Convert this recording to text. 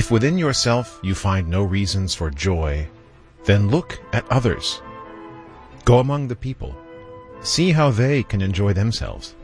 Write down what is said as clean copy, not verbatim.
If within yourself you find no reasons for joy, then look at others. Go among the people. See how they can enjoy themselves.